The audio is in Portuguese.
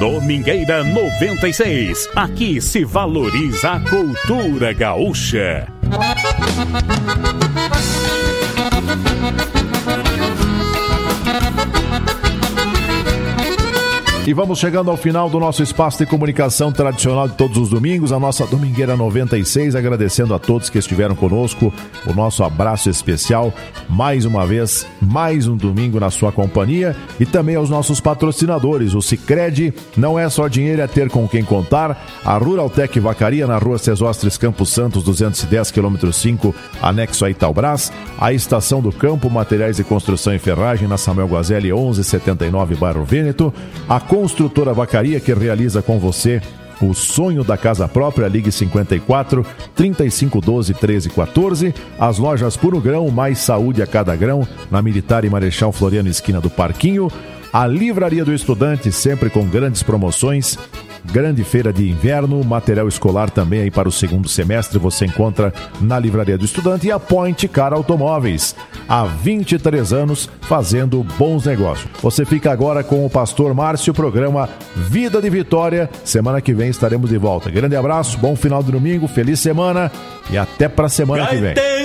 Domingueira 96. Aqui se valoriza a cultura gaúcha. E vamos chegando ao final do nosso espaço de comunicação tradicional de todos os domingos, a nossa Domingueira 96, agradecendo a todos que estiveram conosco, o nosso abraço especial, mais uma vez, mais um domingo na sua companhia, e também aos nossos patrocinadores, o Sicredi, não é só dinheiro, é ter com quem contar, a Ruraltec Vacaria, na rua Cesostres Campos Santos, 210, km 5, anexo a Itaubras, a Estação do Campo, Materiais de Construção e Ferragem, na Samuel Guazelli, 1179, bairro Vêneto, a Construtora Vacaria, que realiza com você o sonho da casa própria. Ligue 54 3512 1314. As lojas Puro Grão, mais saúde a cada grão, na Militar e Marechal Floriano, esquina do Parquinho. A Livraria do Estudante, sempre com grandes promoções. Grande feira de inverno, material escolar também aí para o segundo semestre, você encontra na Livraria do Estudante. E a Point Car Automóveis, há 23 anos fazendo bons negócios. Você fica agora com o Pastor Márcio, programa Vida de Vitória. Semana que vem estaremos de volta. Grande abraço, bom final de domingo, feliz semana e até para a semana que vem.